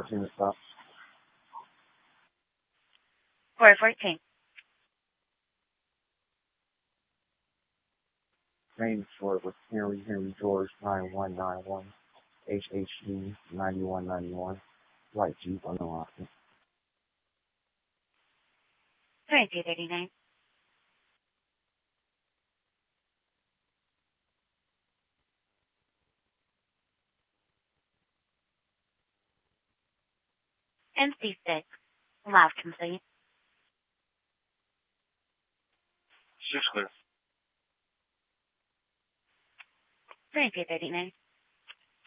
14 to stop. 414. Name short with Henry George 9191. HHD 9191. White Jeep on the option. 2239. NC6. Last complete. 6 clear. 2239.